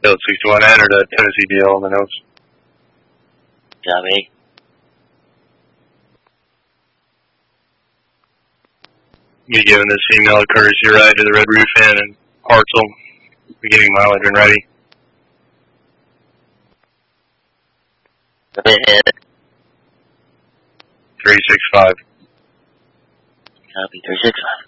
Field 61, I entered a Tennessee deal on the notes. Copy. You giving this female a courtesy ride to the Red Roof Inn in Hartselle, beginning mileage when ready. Go ahead. 365. Copy, 365.